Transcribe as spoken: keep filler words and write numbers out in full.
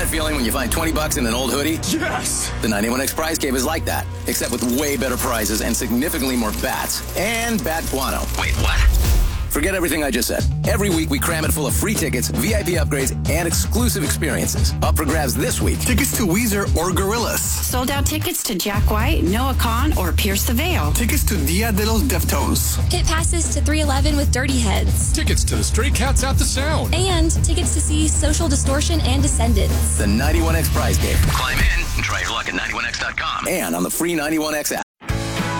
that feeling when you find twenty bucks in an old hoodie? Yes! The ninety-one X Prize Cave is like that, except with way better prizes and significantly more bats. And bat guano. Wait, what? Forget everything I just said. Every week we cram it full of free tickets, V I P upgrades, and exclusive experiences. Up for grabs this week. Tickets to Weezer or Gorillaz. Sold out tickets to Jack White, Noah Kahan, or Pierce the Veil. Tickets to Dia de los Deftones. Pit passes to three eleven with Dirty Heads. Tickets to the Stray Cats at the Sound. And tickets to see Social Distortion and Descendants. The ninety-one X Prize Cave. Climb in and try your luck at ninety-one X dot com and on the free ninety-one X app.